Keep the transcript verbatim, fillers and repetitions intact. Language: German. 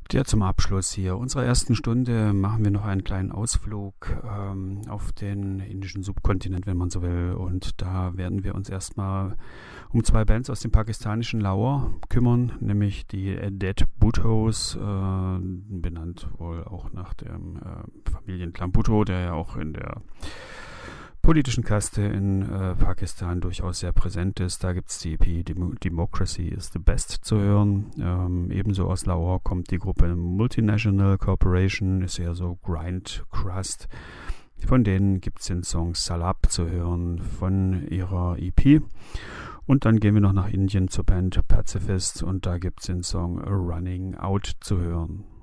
Ja, zum Abschluss hier unserer ersten Stunde machen wir noch einen kleinen Ausflug ähm, auf den indischen Subkontinent, wenn man so will. Und da werden wir uns erstmal um zwei Bands aus dem pakistanischen Lahore kümmern, nämlich die Dead Bhuttos, äh, benannt wohl auch nach dem äh, Familienclan Bhutto, der ja auch in der politischen Kaste in äh, Pakistan durchaus sehr präsent ist. Da gibt es die E P Dem- Democracy is the Best zu hören. Ähm, ebenso aus Lahore kommt die Gruppe Multinational Corporation, ist eher so Grind Crust. Von denen gibt es den Song Salab zu hören von ihrer E P. Und dann gehen wir noch nach Indien zur Band Pacifist und da gibt es den Song Running Out zu hören.